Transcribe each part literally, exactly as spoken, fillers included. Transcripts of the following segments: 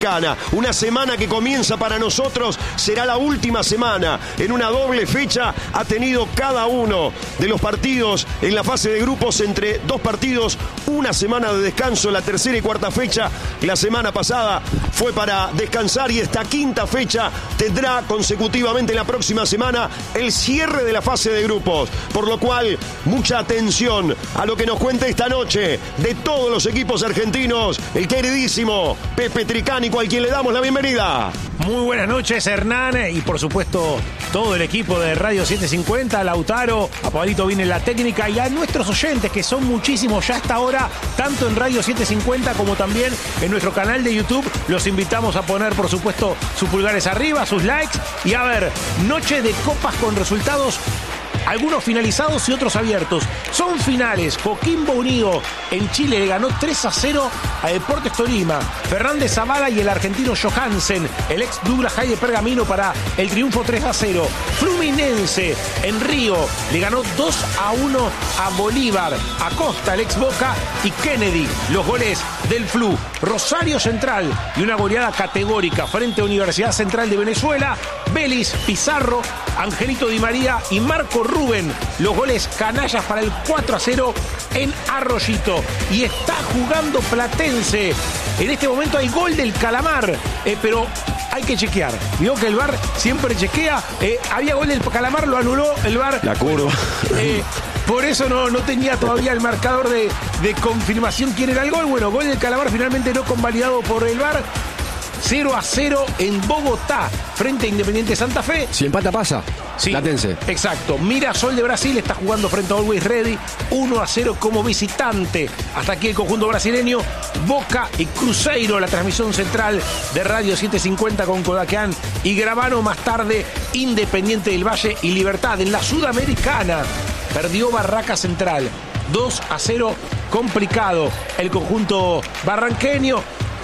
Una semana que comienza para nosotros será la última semana. En una doble fecha ha tenido cada uno de los partidos en la fase de grupos entre dos partidos, una semana de descanso. La tercera y cuarta fecha, la semana pasada, fue para descansar y esta quinta fecha tendrá consecutivamente la próxima semana el cierre de la fase de grupos. Por lo cual, mucha atención a lo que nos cuenta esta noche de todos los equipos argentinos, el queridísimo Pepe Tricani, al quien le damos la bienvenida. Muy buenas noches, Hernán, y por supuesto todo el equipo de Radio setecientos cincuenta, Lautaro, a Pablito viene la técnica, y a nuestros oyentes, que son muchísimos ya hasta ahora, tanto en Radio setecientos cincuenta como también en nuestro canal de YouTube. Los invitamos a poner, por supuesto, sus pulgares arriba, sus likes, y a ver, noche de copas con resultados, algunos finalizados y otros abiertos. Son finales. Coquimbo Unido en Chile le ganó tres a cero a Deportes Tolima. Fernández Zavala y el argentino Johansen, el ex Douglas High de Pergamino, para el triunfo tres a cero. Fluminense en Río le ganó dos a uno a Bolívar. Acosta, el ex Boca, y Kennedy, los goles del Flu. Rosario Central y una goleada categórica frente a Universidad Central de Venezuela. Vélez, Pizarro, Angelito Di María y Marco Rubén, los goles canallas para el cuatro a cero en Arroyito. Y está jugando Platense. En este momento hay gol del Calamar, eh, pero hay que chequear. Vio que el V A R siempre chequea. Eh, había gol del Calamar, lo anuló el V A R. La curva. Eh, por eso no, no tenía todavía el marcador de, de confirmación quién era el gol. Bueno, gol del Calamar finalmente no convalidado por el V A R. cero a cero en Bogotá frente a Independiente Santa Fe. Si empata pasa. Sí, Platense. Exacto. Mirasol de Brasil está jugando frente a Always Ready, uno a cero como visitante. Hasta aquí el conjunto brasileño. Boca y Cruzeiro, la transmisión central de Radio setecientos cincuenta con Kodakean y Gravano. Más tarde, Independiente del Valle y Libertad. En la Sudamericana perdió Barraca Central dos a cero, complicado el conjunto barranqueño.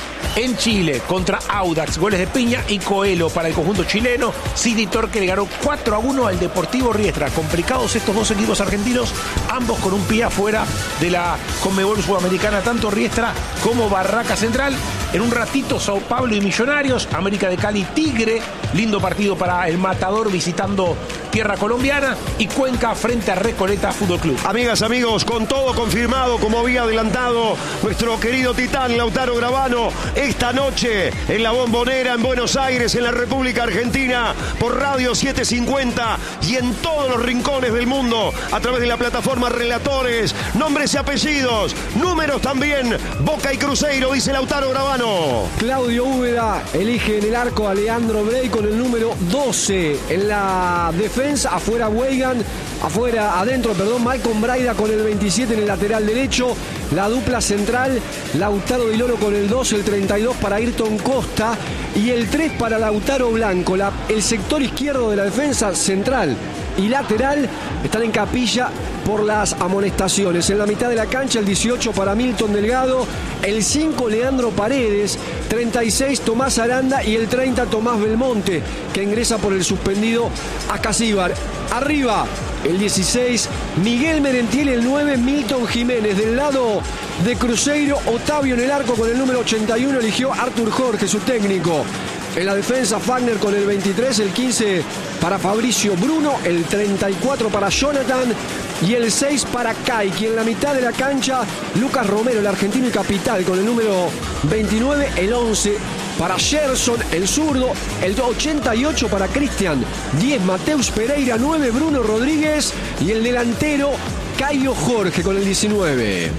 En Chile, contra Audax, goles de Piña y Coelho para el conjunto chileno. City Torque le ganó cuatro a uno al Deportivo Riestra. Complicados estos dos equipos argentinos, ambos con un pie afuera de la Conmebol Sudamericana, tanto Riestra como Barraca Central. En un ratito, Sao Paulo y Millonarios, América de Cali, Tigre. Lindo partido para el Matador visitando tierra colombiana. Y Cuenca frente a Recoleta Fútbol Club. Amigas, amigos, con todo confirmado, como había adelantado nuestro querido titán Lautaro Gravano, esta noche en la Bombonera, en Buenos Aires, en la República Argentina, por Radio setecientos cincuenta y en todos los rincones del mundo, a través de la plataforma Relatores, nombres y apellidos, números también, Boca y Cruzeiro, dice Lautaro Gravano. Claudio Úbeda elige en el arco a Leandro Bray con el número doce. En la defensa, afuera Weigan, afuera, adentro, perdón, Malcolm Braida con el veintisiete en el lateral derecho. La dupla central, Lautaro Di Loro con el dos, el treinta y dos para Ayrton Costa y el tres para Lautaro Blanco. La, el sector izquierdo de la defensa central y lateral están en capilla por las amonestaciones. En la mitad de la cancha, el dieciocho para Milton Delgado, el cinco Leandro Paredes, treinta y seis Tomás Aranda y el treinta Tomás Belmonte, que ingresa por el suspendido Acasíbar. Arriba, el dieciséis Miguel Merentiel, el nueve Milton Jiménez. Del lado de Cruzeiro, Otavio en el arco con el número ochenta y uno, eligió Artur Jorge, su técnico. En la defensa, Fagner con el veintitrés, el quince para Fabricio Bruno, el treinta y cuatro para Jonathan y el seis para Kaiki. En la mitad de la cancha, Lucas Romero, el argentino y capital, con el número veintinueve, el once para Gerson, el zurdo, el ochenta y ocho para Cristian, diez Mateus Pereira, nueve Bruno Rodríguez y el delantero Caio Jorge con el diecinueve.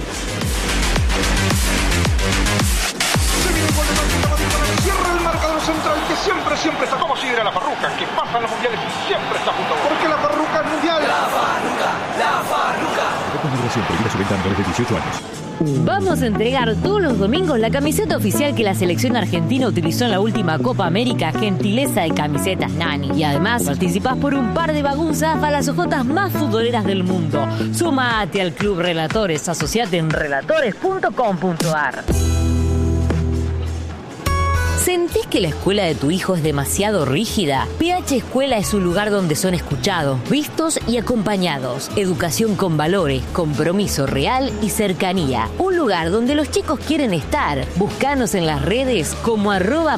Central que siempre, siempre está como sidra la Farruca, que pasa en los mundiales y siempre está junto a vos. Porque la Farruca es mundial. La Farruca, la Farruca. Recomendación, prohibida su venta a menores de dieciocho años. Vamos a entregar todos los domingos la camiseta oficial que la selección argentina utilizó en la última Copa América, gentileza de Camisetas Nani. Y además participás por un par de baguzas para las ojotas más futboleras del mundo. Sumate al Club Relatores, asociate en relatores punto com punto ar. ¿Sentís que la escuela de tu hijo es demasiado rígida? P H Escuela es un lugar donde son escuchados, vistos y acompañados. Educación con valores, compromiso real y cercanía. Un lugar donde los chicos quieren estar. Búscanos en las redes como arroba